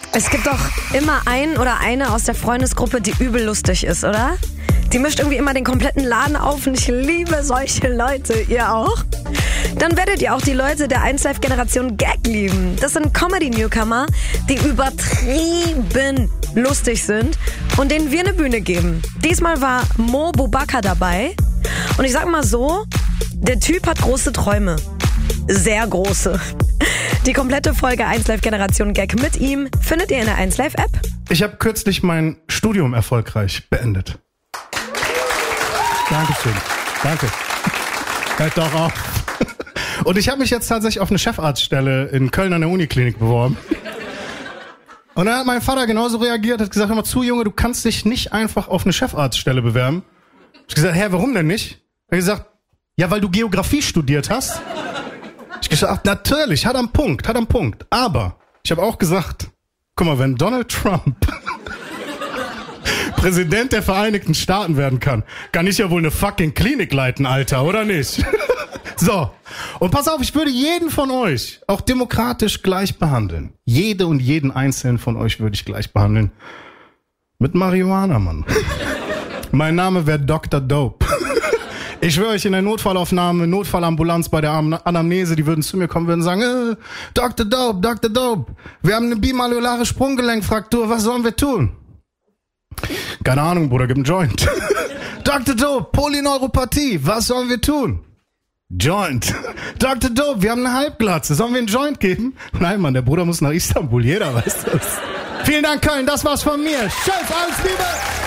Es gibt doch immer einen oder eine aus der Freundesgruppe, die übel lustig ist, oder? Die mischt irgendwie immer den kompletten Laden auf und ich liebe solche Leute. Ihr auch? Dann werdet ihr auch die Leute der 1Live-Generation Gag lieben. Das sind Comedy-Newcomer, die übertrieben lustig sind und denen wir eine Bühne geben. Diesmal war Mo Bubaka dabei und ich sag mal so, der Typ hat große Träume. Sehr große. Die komplette Folge 1Live-Generation Gag mit ihm findet ihr in der 1Live-App. Ich habe kürzlich mein Studium erfolgreich beendet. Dankeschön. Danke. Hört doch auf. Und ich habe mich jetzt tatsächlich auf eine Chefarztstelle in Köln an der Uniklinik beworben. Und dann hat mein Vater genauso reagiert, hat gesagt, hör mal zu, Junge, du kannst dich nicht einfach auf eine Chefarztstelle bewerben. Ich habe gesagt, hä, warum denn nicht? Er hat gesagt, ja, weil du Geografie studiert hast. Ich habe gesagt, natürlich, hat am Punkt. Aber ich habe auch gesagt, guck mal, wenn Donald Trump Präsident der Vereinigten Staaten werden kann ich ja wohl eine fucking Klinik leiten, Alter, oder nicht? So, und pass auf, ich würde jeden von euch auch demokratisch gleich behandeln. Jede und jeden einzelnen von euch würde ich gleich behandeln. Mit Marihuana, Mann. Mein Name wäre Dr. Dope. Ich schwöre euch, in der Notfallaufnahme, Notfallambulanz bei der Anamnese, die würden zu mir kommen, würden sagen, Dr. Dope, wir haben eine bimalolare Sprunggelenkfraktur, was sollen wir tun? Keine Ahnung, Bruder, gib einen Joint. Dr. Dope, Polyneuropathie, was sollen wir tun? Joint. Dr. Dope, wir haben eine Halbglatze, sollen wir einen Joint geben? Nein, Mann, der Bruder muss nach Istanbul, jeder weiß das. Vielen Dank, Köln, das war's von mir. Tschüss, alles Liebe!